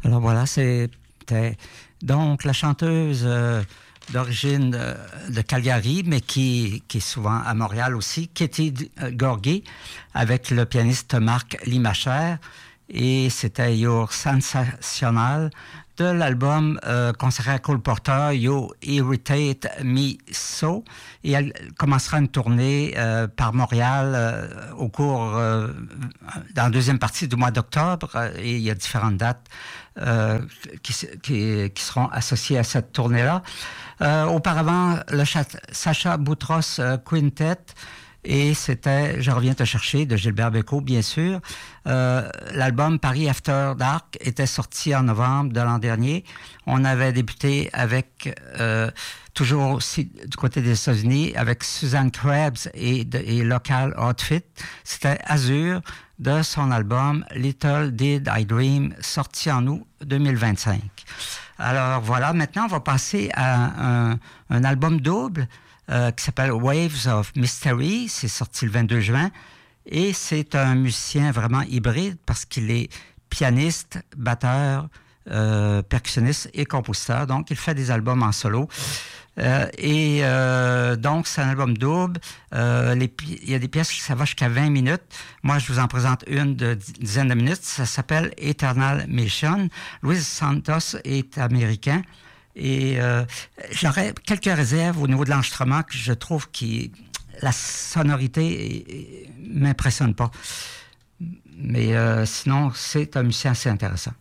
Alors voilà, c'était donc la chanteuse d'origine de Calgary, mais qui est souvent à Montréal aussi, Katie Gorgui, avec le pianiste Marc Limacher. Et c'était Your Sensational de l'album consacré à Cole Porter, You Irritate Me So. Et elle commencera une tournée par Montréal au cours, dans la deuxième partie du mois d'octobre. Et il y a différentes dates qui seront associées à cette tournée-là. Auparavant, le Sacha Boutros Quintet. Et c'était Je reviens te chercher de Gilbert Bécaud, bien sûr. L'album Paris After Dark était sorti en novembre de l'an dernier. On avait débuté avec, toujours aussi du côté des États-Unis, avec Suzanne Krebs et Local Outfit. C'était Azur de son album Little Did I Dream, sorti en août 2025. Alors voilà, maintenant on va passer à un album double qui s'appelle Waves of Mystery. C'est sorti le 22 juin. Et c'est un musicien vraiment hybride parce qu'il est pianiste, batteur, percussionniste et compositeur. Donc, il fait des albums en solo. Donc, c'est un album double. Il y a des pièces qui ça va jusqu'à 20 minutes. Moi, je vous en présente une de dizaine de minutes. Ça s'appelle Eternal Mission. Luis Santos est américain. Et j'aurais quelques réserves au niveau de l'enregistrement que je trouve que la sonorité m'impressionne pas. Mais sinon, c'est un musicien assez intéressant.